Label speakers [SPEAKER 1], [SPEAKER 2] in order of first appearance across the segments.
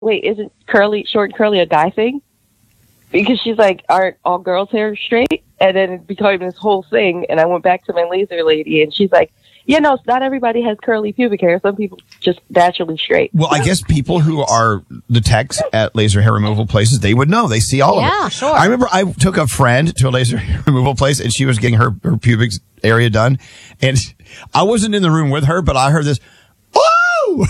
[SPEAKER 1] wait, isn't short and curly a guy thing? Because she's like, aren't all girls' hair straight? And then it became this whole thing. And I went back to my laser lady, and she's like, yeah, no, not everybody has curly pubic hair. Some people just naturally straight.
[SPEAKER 2] Well, I guess people who are the techs at laser hair removal places, they would know. They see all of it.
[SPEAKER 3] Yeah, sure.
[SPEAKER 2] I remember I took a friend to a laser hair removal place, and she was getting her pubic area done. And I wasn't in the room with her, but I heard this, oh!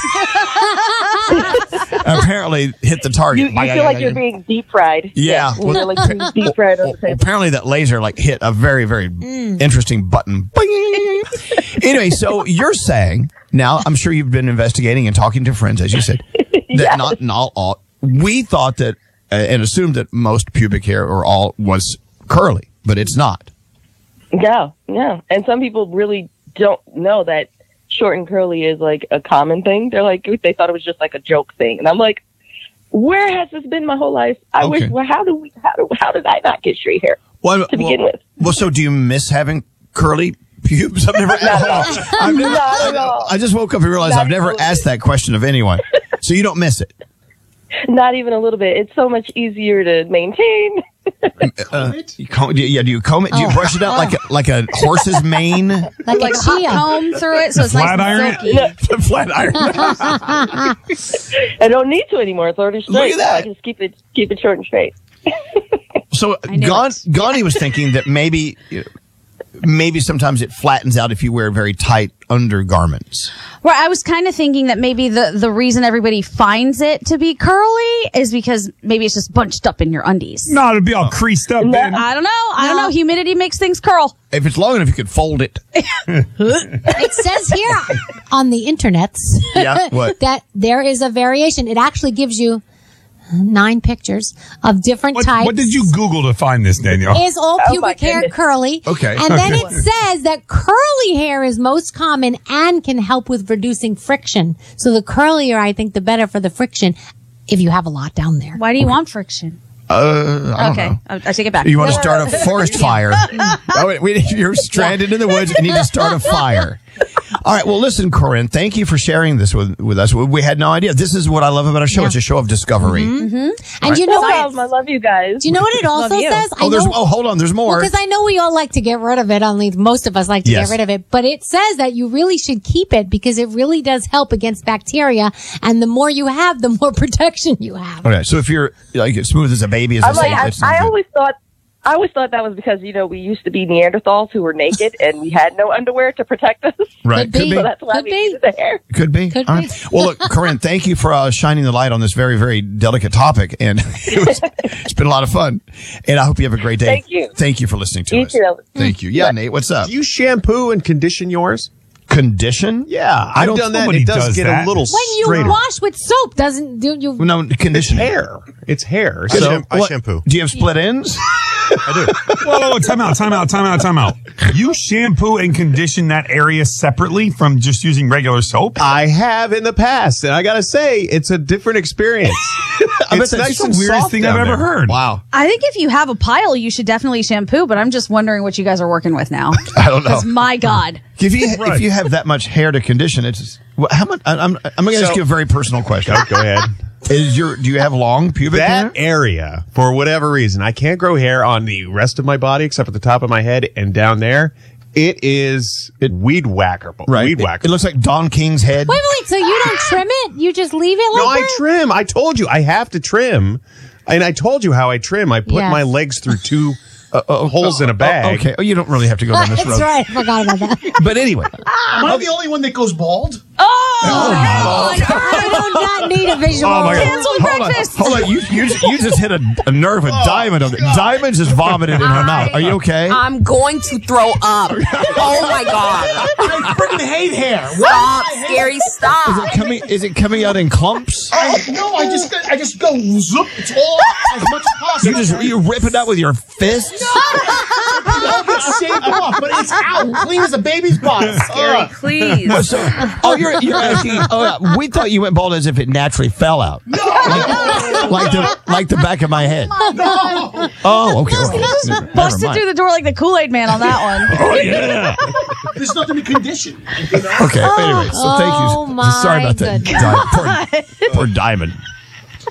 [SPEAKER 2] Apparently hit the target.
[SPEAKER 1] You feel like you're being deep fried.
[SPEAKER 2] Yeah.
[SPEAKER 1] Well, you're like being deep fried on the table.
[SPEAKER 2] Apparently that laser hit a very, very interesting button. Anyway, so you're saying, now I'm sure you've been investigating and talking to friends, as you said, that
[SPEAKER 1] Yes.
[SPEAKER 2] not all. We thought that and assumed that most pubic hair or all was curly, but it's not.
[SPEAKER 1] No. And some people really don't know that short and curly is like a common thing. They're like, they thought it was just like a joke thing. And I'm like, where has this been my whole life? I wish, well, how did I not get straight hair to begin with?
[SPEAKER 2] Well, so do you miss having curly pubes? I've never
[SPEAKER 1] Not at all.
[SPEAKER 2] I just woke up and realized I've never asked that question of anyone. So you don't miss it?
[SPEAKER 1] Not even a little bit. It's so much easier to maintain.
[SPEAKER 2] Do you comb it? Do you brush it out like a horse's mane?
[SPEAKER 3] Like hot comb through it, so it's nice and silky.
[SPEAKER 2] The flat iron.
[SPEAKER 1] I don't need to anymore. It's already straight.
[SPEAKER 2] Look at that.
[SPEAKER 1] I just keep it short and straight.
[SPEAKER 2] So Gandhi was thinking that maybe sometimes it flattens out if you wear very tight undergarments.
[SPEAKER 4] Well, I was kind of thinking that maybe the reason everybody finds it to be curly is because maybe it's just bunched up in your undies.
[SPEAKER 5] No, it'd be all creased up then.
[SPEAKER 4] I don't know. Humidity makes things curl.
[SPEAKER 2] If it's long enough, you could fold it.
[SPEAKER 3] It says here on the internets that there is a variation. It actually gives you 9 pictures of different types.
[SPEAKER 5] What did you Google to find this, Danielle?
[SPEAKER 3] Is all pubic hair curly?
[SPEAKER 2] Okay.
[SPEAKER 3] And then it says that curly hair is most common and can help with reducing friction. So the curlier, I think, the better for the friction if you have a lot down there.
[SPEAKER 4] Why do you want friction?
[SPEAKER 2] I don't know.
[SPEAKER 4] I take it back.
[SPEAKER 2] You want to start a forest fire. You're stranded in the woods and need to start a fire. All right. Well, listen, Corinne, thank you for sharing this with us. We had no idea. This is what I love about our show. Yeah. It's a show of discovery.
[SPEAKER 3] Mm-hmm. And you know what?
[SPEAKER 1] I love you guys.
[SPEAKER 3] Do you know what it also says?
[SPEAKER 2] Hold on. There's more.
[SPEAKER 3] Because I know we all like to get rid of it. Only most of us like to get rid of it. But it says that you really should keep it because it really does help against bacteria. And the more you have, the more protection you have.
[SPEAKER 2] Okay. So if you're like as smooth as a baby, as
[SPEAKER 1] I always thought that was because, we used to be Neanderthals who were naked and we had no underwear to protect us.
[SPEAKER 2] Right.
[SPEAKER 3] Could be.
[SPEAKER 1] So that's why we needed the hair.
[SPEAKER 2] Could be.
[SPEAKER 3] Could
[SPEAKER 2] All
[SPEAKER 3] be.
[SPEAKER 2] right. Well, look, Corinne, thank you for shining the light on this very, very delicate topic. And it's been a lot of fun. And I hope you have a great day.
[SPEAKER 1] Thank you.
[SPEAKER 2] Thank you for listening to us.
[SPEAKER 1] Too.
[SPEAKER 2] Thank you. Yeah, Nate, what's up?
[SPEAKER 6] Do you shampoo and condition yours?
[SPEAKER 2] Condition?
[SPEAKER 6] Yeah, I've done that. It does get a little straighter.
[SPEAKER 3] When you wash with soap, do you?
[SPEAKER 2] No, condition.
[SPEAKER 6] It's hair.
[SPEAKER 2] I
[SPEAKER 6] shampoo.
[SPEAKER 2] Do you have split ends?
[SPEAKER 6] I do.
[SPEAKER 5] Whoa, time out. You shampoo and condition that area separately from just using regular soap?
[SPEAKER 6] I have in the past, and I gotta say, it's a different experience. It's nice
[SPEAKER 5] the
[SPEAKER 6] and
[SPEAKER 5] weirdest
[SPEAKER 6] soft
[SPEAKER 5] thing
[SPEAKER 6] down
[SPEAKER 5] I've ever
[SPEAKER 6] there.
[SPEAKER 5] heard.
[SPEAKER 2] Wow.
[SPEAKER 4] I think if you have a pile, you should definitely shampoo, but I'm just wondering what you guys are working with now.
[SPEAKER 2] I don't know.
[SPEAKER 4] Because my God.
[SPEAKER 2] If you have that much hair to condition, it's how much? I'm going to ask you a very personal question.
[SPEAKER 6] Go ahead.
[SPEAKER 2] Do you have long pubic hair?
[SPEAKER 6] That area, for whatever reason, I can't grow hair on the rest of my body except at the top of my head and down there. It is weed whacker.
[SPEAKER 2] Right.
[SPEAKER 6] Weed whacker.
[SPEAKER 2] It looks like Don King's head.
[SPEAKER 3] Wait. So you don't trim it? You just leave it like
[SPEAKER 6] No,
[SPEAKER 3] that?
[SPEAKER 6] I trim. I told you I have to trim. And I told you how I trim. I put my legs through 2 holes in a bag.
[SPEAKER 2] Okay. Oh, you don't really have to go down this road.
[SPEAKER 3] That's right. I forgot about that.
[SPEAKER 2] But anyway.
[SPEAKER 7] Am I the only one that goes bald?
[SPEAKER 3] I do not need a visual.
[SPEAKER 2] Oh my God.
[SPEAKER 4] Cancel breakfast.
[SPEAKER 2] Hold on. You just hit a nerve with Diamond. Diamond just vomited in her mouth. Are you okay?
[SPEAKER 8] I'm going to throw up. Oh my God.
[SPEAKER 7] I freaking hate hair.
[SPEAKER 8] Stop, Scary, stop.
[SPEAKER 2] Is it coming out in clumps?
[SPEAKER 7] No, I just go zoop. It's all as much as possible.
[SPEAKER 2] You rip it out with your fists?
[SPEAKER 7] It all gets shaved off, but it's out, clean as a baby's butt.
[SPEAKER 8] Scary, please.
[SPEAKER 2] So, you're asking. We thought you went bald as if it naturally fell out.
[SPEAKER 7] No,
[SPEAKER 2] like the back of my head.
[SPEAKER 7] no.
[SPEAKER 2] Oh, okay.
[SPEAKER 4] He busted through the door like the Kool-Aid Man on that one.
[SPEAKER 5] Oh, yeah.
[SPEAKER 7] There's nothing to condition.
[SPEAKER 2] Okay. Anyway, so thank you.
[SPEAKER 3] Oh, my
[SPEAKER 2] Sorry about that. Poor Diamond.